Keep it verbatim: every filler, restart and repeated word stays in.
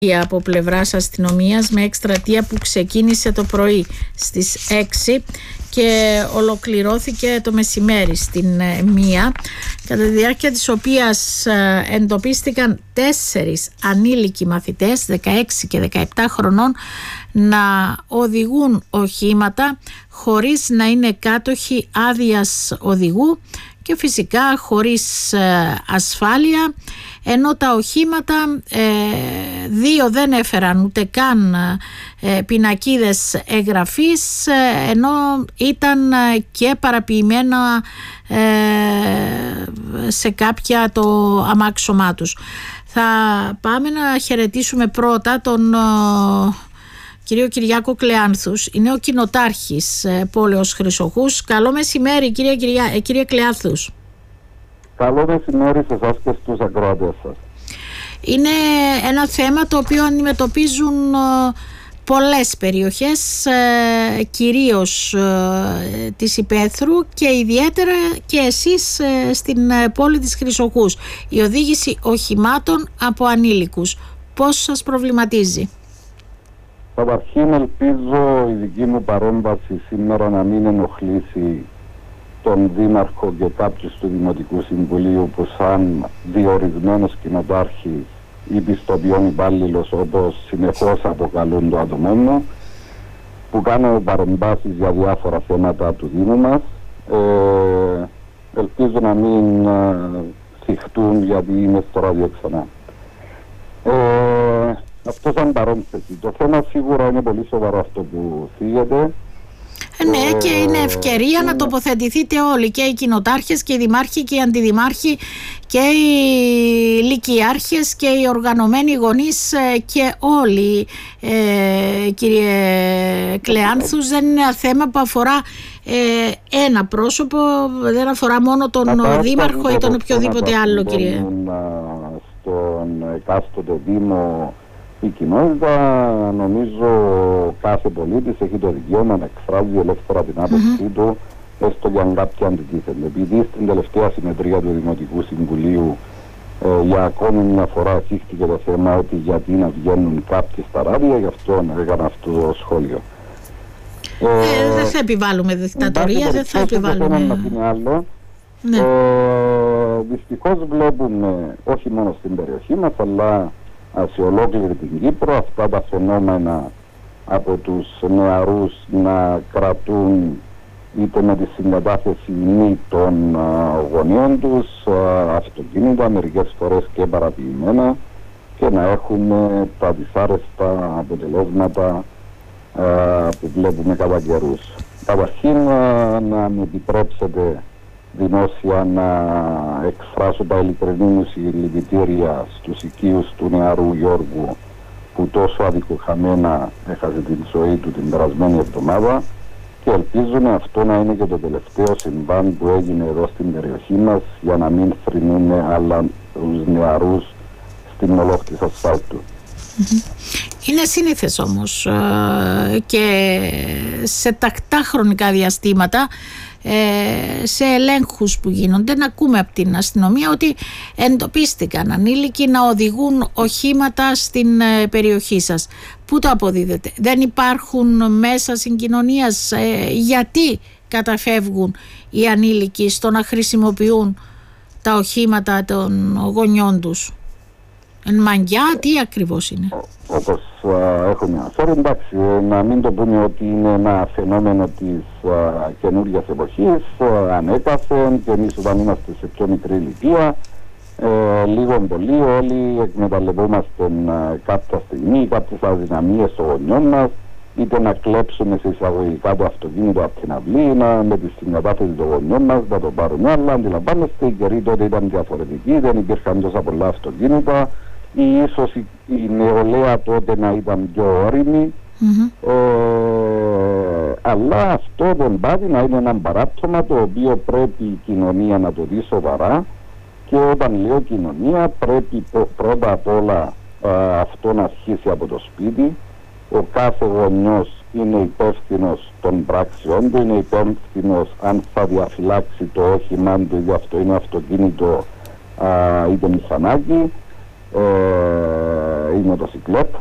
από πλευράς αστυνομίας με εκστρατεία που ξεκίνησε το πρωί στις έξι και ολοκληρώθηκε το μεσημέρι στην μία, κατά τη διάρκεια της οποίας εντοπίστηκαν τέσσερις ανήλικοι μαθητές δεκαέξι και δεκαεπτά χρονών να οδηγούν οχήματα χωρίς να είναι κάτοχοι άδειας οδηγού και φυσικά χωρίς ασφάλεια, ενώ τα οχήματα ε, δύο δεν έφεραν ούτε καν ε, πινακίδες εγγραφής, ε, ενώ ήταν και παραποιημένα ε, σε κάποια το αμάξωμά τους. Θα πάμε να χαιρετήσουμε πρώτα τον ε, κύριο Κυριάκο Κλεάνθους. Είναι ο κοινοτάρχης ε, πόλεως Χρυσοχούς. Καλό μεσημέρι κύριε, Κυριά, ε, κύριε Κλεάνθους. Καλό μεσημέρι σε εσάς και στους ακροατές σας. Είναι ένα θέμα το οποίο αντιμετωπίζουν πολλές περιοχές, κυρίως της Υπέθρου και ιδιαίτερα και εσείς στην πόλη της Χρυσοχούς. Η οδήγηση οχημάτων από ανήλικους. Πώς σας προβληματίζει? Καταρχήν ελπίζω η δική μου παρέμβαση σήμερα να μην ενοχλήσει τον Δήμαρχο και κάποιους του Δημοτικού Συμβουλίου που σαν διορισμένος κοινοτάρχης ή πιστοποιών υπάλληλος, όπως συνεχώς αποκαλούν το άτομό μου, που κάνω παρεμβάσεις για διάφορα θέματα του Δήμου μας. Ε, ελπίζω να μην ε, θυχτούν γιατί είμαι στο ράδιο ξανά. Ε, αυτό σαν παρόμθεση. Το θέμα σίγουρα είναι πολύ σοβαρό αυτό που θίγεται. Ναι, και είναι ευκαιρία ε, να τοποθετηθείτε όλοι, και οι κοινοτάρχες και οι δημάρχοι και οι αντιδημάρχοι και οι λυκειάρχες και οι οργανωμένοι γονείς και όλοι, ε, κύριε Κλεάνθους. Δεν είναι ένα θέμα που αφορά ε, ένα πρόσωπο, δεν αφορά μόνο τον δήμαρχο ή τον οποιοδήποτε άλλο, κύριε. Στον εκάστοτε δήμο η κοινότητα, νομίζω κάθε πολίτης έχει το δικαίωμα να εκφράζει ελεύθερα την άποψή mm-hmm. του, έστω και αν κάποια αντιτίθεται. Επειδή στην τελευταία συνεδρία του Δημοτικού Συμβουλίου ε, για ακόμη μια φορά θύχτηκε το θέμα ότι γιατί να βγαίνουν κάποιοι στα ράδια, γι' αυτό έκανα αυτό το σχόλιο. Ε, ε, δεν θα επιβάλλουμε δικτατορία, δεν θα επιβάλλουμε. Το θέμα είναι άλλο. Ναι. Ε, δυστυχώς βλέπουμε όχι μόνο στην περιοχή μας, αλλά σε ολόκληρη την Κύπρο αυτά τα φαινόμενα από τους νεαρούς να κρατούν είτε με τη συγκατάθεση μη των uh, γονείων τους uh, αυτοκίνητα, μερικές φορές και παραποιημένα, και να έχουμε τα δυσάρεστα αποτελέσματα uh, που βλέπουμε κατά καιρούς. Καταρχήν uh, να μου επιτρέψετε δημόσια να εκφράσω τα ειλικρινή μου συλληπιτήρια στους οικείους του νεαρού Γιώργου που τόσο αδικοχαμένα έχασε την ζωή του την περασμένη εβδομάδα, και ελπίζουμε αυτό να είναι και το τελευταίο συμβάν που έγινε εδώ στην περιοχή μας, για να μην θρηνούμε άλλα τους νεαρούς στην μολόχ της ασφάλτου. Είναι σύνηθες όμως και σε τακτά χρονικά διαστήματα, σε ελέγχους που γίνονται, να ακούμε από την αστυνομία ότι εντοπίστηκαν ανήλικοι να οδηγούν οχήματα στην περιοχή σας. Πού το αποδίδετε? Δεν υπάρχουν μέσα συγκοινωνίας? Γιατί καταφεύγουν οι ανήλικοι στο να χρησιμοποιούν τα οχήματα των γονιών τους? Εν μαγιά, τι ακριβώς είναι? Όπως uh, έχουμε αναφέρει, εντάξει, να μην το πούμε ότι είναι ένα φαινόμενο της uh, καινούριας εποχής, uh, ανέκαθεν, και εμείς όταν είμαστε σε πιο μικρή ηλικία, ε, λίγο πολύ όλοι εκμεταλλευόμαστε uh, κάποια στιγμή κάποιες αδυναμίες των γονιών μας, είτε να κλέψουμε σε εισαγωγικά το αυτοκίνητο από την αυλή, να με τη συγκατάθεση των γονιών μας να το πάρουμε. Αλλά αντιλαμβάνεστε, οι καιροί τότε ήταν διαφορετικοί, δεν υπήρχαν τόσα πολλά αυτοκίνητα, ή ίσως η, η νεολαία τότε να ήταν πιο όρημη. Mm-hmm. Ε, αλλά αυτό δεν πάει να είναι ένα παράπτωμα το οποίο πρέπει η κοινωνία να το δει σοβαρά, και όταν λέω κοινωνία πρέπει πρώτα απ' όλα α, αυτό να αρχίσει από το σπίτι. Ο κάθε γονιός είναι υπεύθυνος των πράξεων του, είναι υπεύθυνος αν θα διαφυλάξει το όχημά του, είτε αυτό είναι αυτοκίνητο α, είτε μηχανάκι. Ε, η μοτοσυκλέτα,